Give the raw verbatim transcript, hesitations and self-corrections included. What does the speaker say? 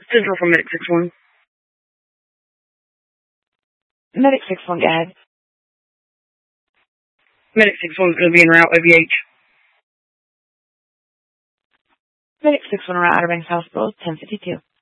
Central from Medic six one. Medic six one, go ahead. Medic six one is going to be en route, O V H. Medic six one, route Outer Banks Hospital, ten fifty-two.